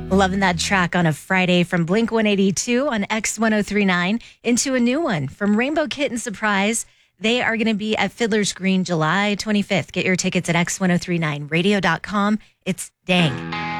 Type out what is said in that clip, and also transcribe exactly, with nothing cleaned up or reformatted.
Loving that track on a Friday from Blink one eighty-two on X ten thirty-nine into a new one from Rainbow Kitten Surprise. They are going to be at Fiddler's Green July twenty-fifth. Get your tickets at x ten thirty-nine radio dot com. It's Dang.